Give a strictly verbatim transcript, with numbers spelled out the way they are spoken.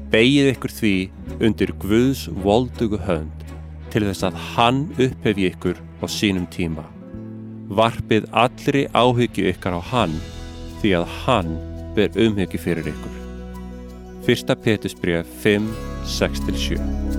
Beygið ykkur því undir Guðs voldugu hönd til þess að hann upphefji ykkur á sínum tíma. Varpið allri áhyggju ykkar á hann, því að hann ber umhyggju fyrir ykkur. Fyrsta Pétursbréf fimm, sex til sjö.